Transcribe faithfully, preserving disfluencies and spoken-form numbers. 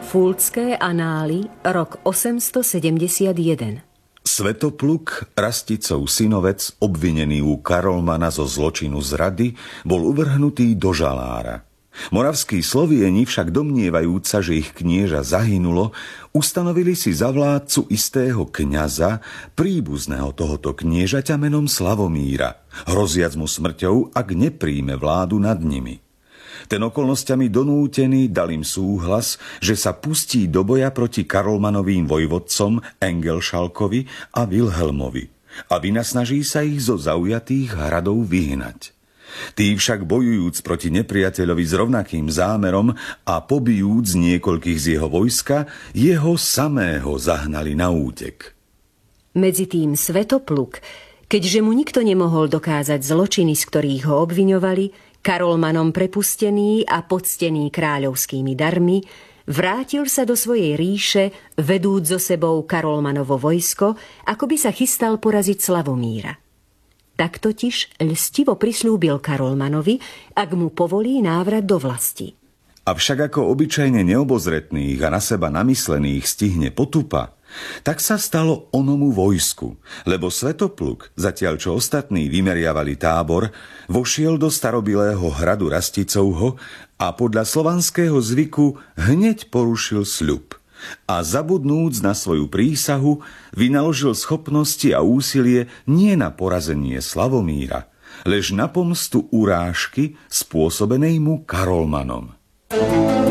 Fultské anály, rok osemstosedemdesiatjeden. Svetopluk, Rasticov synovec, obvinený u Karolmana zo zločinu zrady, bol uvrhnutý do žalára. Moravskí Slovieni však domnievajúca, že ich knieža zahynulo, ustanovili si za vládcu istého kňaza, príbuzného tohoto kniežaťa menom Slavomíra, hroziac mu smrťou, ak nepríjme vládu nad nimi. Ten okolnostiami donútený dal im súhlas, že sa pustí do boja proti Karolmanovým vojvodcom Engelšalkovi a Vilhelmovi a vynasnaží sa ich zo zaujatých hradov vyhnať. Tí však bojujúc proti nepriateľovi s rovnakým zámerom a pobijúc niekoľkých z jeho vojska, jeho samého zahnali na útek. Medzitým Svetopluk, keďže mu nikto nemohol dokázať zločiny, z ktorých ho obviňovali, Karolmanom prepustený a poctený kráľovskými darmi, vrátil sa do svojej ríše, vedúc so sebou Karolmanovo vojsko, ako by sa chystal poraziť Slavomíra. Tak totiž lstivo prislúbil Karolmanovi, ak mu povolí návrat do vlasti. Avšak ako obyčajne neobozretných a na seba namyslených stihne potupa, tak sa stalo onomu vojsku, lebo Svetopluk, zatiaľ čo ostatní vymeriavali tábor, vošiel do starobilého hradu Rasticovho a podľa slovanského zvyku hneď porušil sľub a zabudnúc na svoju prísahu, vynaložil schopnosti a úsilie nie na porazenie Slavomíra, lež na pomstu urážky spôsobenej mu Karolmanom.